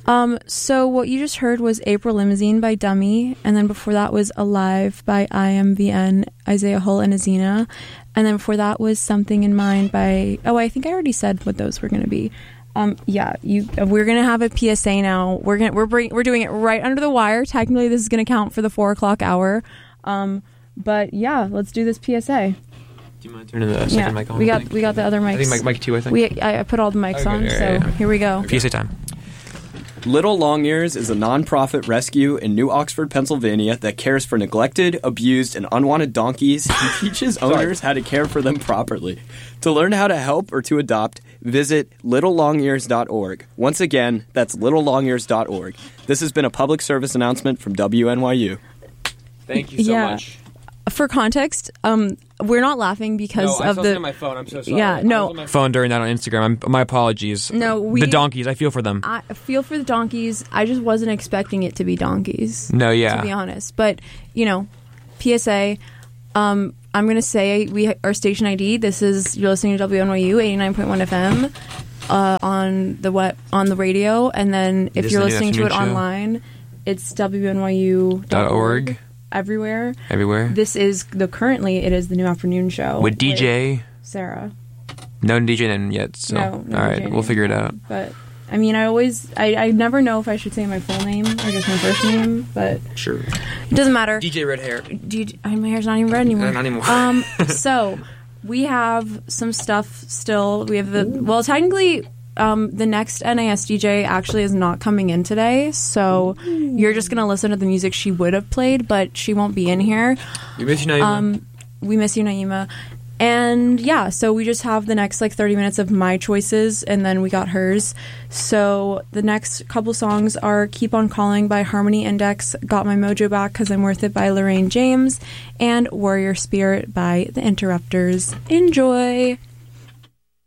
So what you just heard was April Limousine by Dummy, and then before that was Alive by IMVN, Isaiah Hull, and Azina. And then before that was Something in Mind by... Oh, I think I already said what those were going to be. We're going to have a PSA now. We're doing it right under the wire. Technically, this is going to count for the 4 o'clock hour. But yeah, let's do this PSA. Do you mind turning the second mic on? We got the other mics. I think mic 2, I think. I put all the mics on, here we go. PSA time. Little Long Ears is a non-profit rescue in New Oxford, Pennsylvania that cares for neglected, abused, and unwanted donkeys and teaches owners how to care for them properly. To learn how to help or to adopt, visit littlelongears.org. Once again, that's littlelongears.org. This has been a public service announcement from WNYU. Thank you so much. For context, we're not laughing because of the... on my phone. I'm so sorry. Yeah, no. I was on my phone during that on Instagram. My apologies. No, the donkeys. I feel for them. I feel for the donkeys. I just wasn't expecting it to be donkeys. No, yeah. To be honest. But, PSA, I'm going to say our station ID. You're listening to WNYU 89.1 FM on the radio. And then if you're listening to it online, it's WNYU.org. Everywhere. This is currently it is the new afternoon show with DJ Sarah. No DJ name yet, so no all right, we'll figure it out. But I mean, I never know if I should say my full name or just my first name, but sure, it doesn't matter. DJ Red Hair. My hair's not even red anymore. Not anymore. So we have some stuff still. We have technically. The next NAS DJ actually is not coming in today, so you're just going to listen to the music she would have played, but she won't be in here. We miss you, Naima. We miss you, Naima. And yeah, so we just have the next 30 minutes of my choices, and then we got hers. So the next couple songs are Keep On Calling by Harmony Index, Got My Mojo Back 'Cause I'm Worth It by Lorraine James, and Warrior Spirit by The Interrupters. Enjoy!